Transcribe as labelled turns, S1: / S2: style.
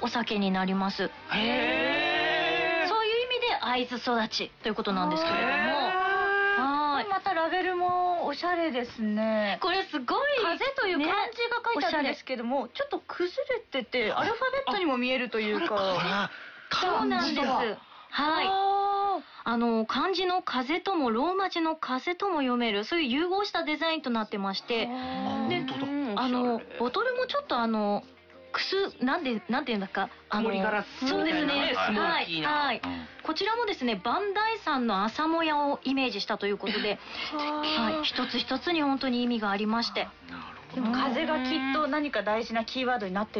S1: お酒になります。そういう意味で会津育ちということなんですけれども、
S2: またラベルもおしゃれですね。
S1: これすごい
S2: 風という漢字が書いてあるんですけども、ちょっと崩れててアルファベットにも見えるというか。
S1: そうなんです。漢字の風ともローマ字の風とも読める、そういう融合したデザインとなってまして、でボトルもちょっとなんていうんだか、
S3: 曇りガラス。
S1: そうですね。はい。こちらもですね、磐梯山の朝もやをイメージしたということで、一つ一つに本当に意味がありまして。
S2: でも風がきっと何か大事なキーワードになってる。